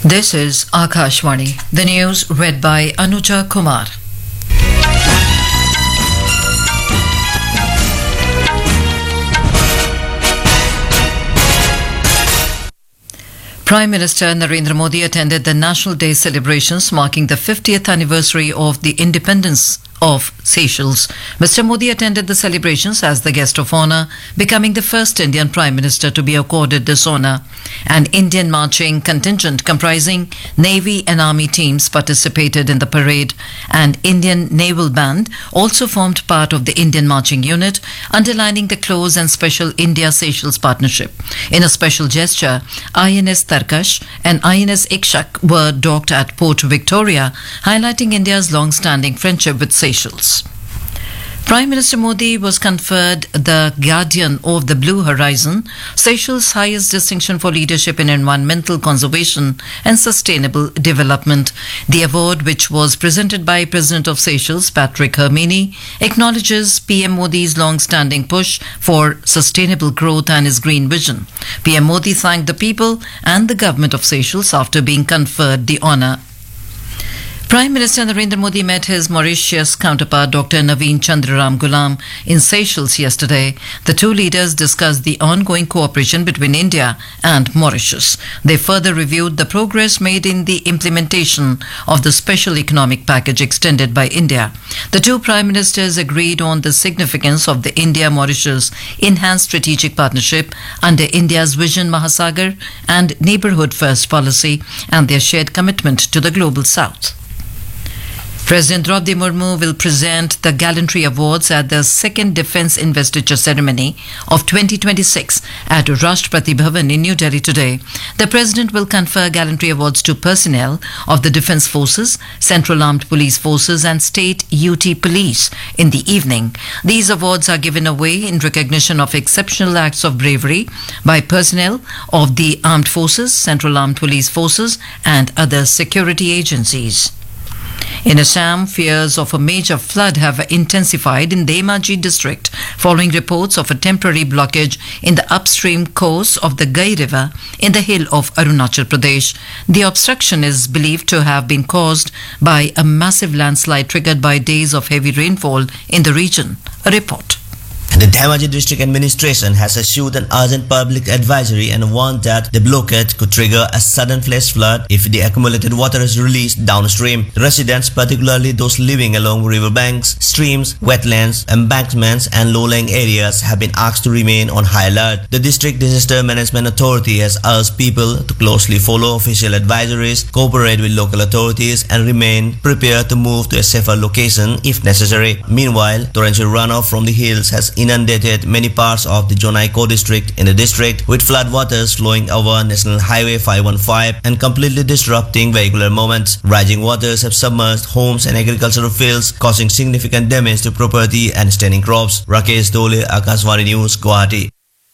This is Akashvani. The news read by Anuja Kumar. Prime Minister Narendra Modi attended the National Day celebrations marking the 50th anniversary of the independence of Seychelles. Mr. Modi attended the celebrations as the guest of honor, becoming the first Indian Prime Minister to be accorded this honor. An Indian marching contingent comprising Navy and Army teams participated in the parade. An Indian Naval Band also formed part of the Indian marching unit, underlining the close and special India-Seychelles partnership. In a special gesture, INS Tarkash and INS Ikshak were docked at Port Victoria, highlighting India's long-standing friendship with Seychelles. Prime Minister Modi was conferred the Guardian of the Blue Horizon, Seychelles' highest distinction for leadership in environmental conservation and sustainable development. The award, which was presented by President of Seychelles, Patrick Hermini, acknowledges PM Modi's long-standing push for sustainable growth and his green vision. PM Modi thanked the people and the government of Seychelles after being conferred the honour. Prime Minister Narendra Modi met his Mauritius counterpart Dr. Naveen Chandraram Gulam in Seychelles yesterday. The two leaders discussed the ongoing cooperation between India and Mauritius. They further reviewed the progress made in the implementation of the special economic package extended by India. The two prime ministers agreed on the significance of the India-Mauritius enhanced strategic partnership under India's Vision Mahasagar and Neighbourhood First policy and their shared commitment to the Global South. President Draupadi Murmu will present the Gallantry Awards at the second Defence Investiture Ceremony of 2026 at Rashtrapati Bhavan in New Delhi today. The President will confer Gallantry Awards to personnel of the Defence Forces, Central Armed Police Forces and State UT Police in the evening. These awards are given away in recognition of exceptional acts of bravery by personnel of the Armed Forces, Central Armed Police Forces and other security agencies. In Assam, fears of a major flood have intensified in Dhemaji district following reports of a temporary blockage in the upstream course of the Gai River in the hill of Arunachal Pradesh. The obstruction is believed to have been caused by a massive landslide triggered by days of heavy rainfall in the region. A report. The Dhemaji District Administration has issued an urgent public advisory and warned that the blockade could trigger a sudden flash flood if the accumulated water is released downstream. Residents, particularly those living along riverbanks, streams, wetlands, embankments and low-lying areas have been asked to remain on high alert. The District Disaster Management Authority has urged people to closely follow official advisories, cooperate with local authorities and remain prepared to move to a safer location if necessary. Meanwhile, torrential runoff from the hills has inundated many parts of the Jonaiko district in the district, with floodwaters flowing over National Highway 515 and completely disrupting vehicular movements. Rising waters have submerged homes and agricultural fields, causing significant damage to property and standing crops. Rakesh Dole, Akashvani News, Guwahati.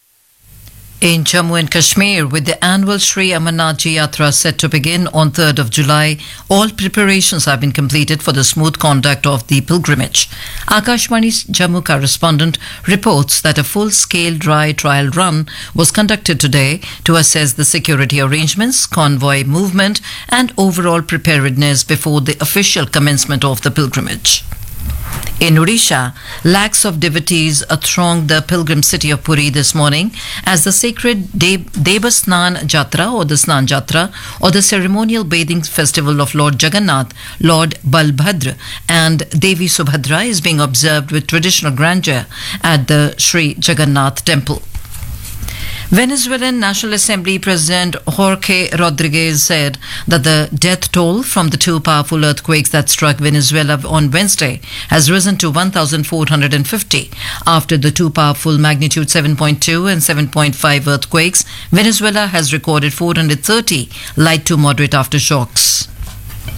In Jammu and Kashmir, with the annual Sri Amarnath Ji Yatra set to begin on 3rd of July, all preparations have been completed for the smooth conduct of the pilgrimage. Akashvani's Jammu correspondent reports that a full-scale dry trial run was conducted today to assess the security arrangements, convoy movement and overall preparedness before the official commencement of the pilgrimage. In Odisha, lakhs of devotees thronged the pilgrim city of Puri this morning as the sacred Devasnan Jatra or the Snan Jatra or the ceremonial bathing festival of Lord Jagannath, Lord Balbhadra and Devi Subhadra is being observed with traditional grandeur at the Sri Jagannath temple. Venezuelan National Assembly President Jorge Rodriguez said that the death toll from the two powerful earthquakes that struck Venezuela on Wednesday has risen to 1,450. After the two powerful magnitude 7.2 and 7.5 earthquakes, Venezuela has recorded 430 light to moderate aftershocks.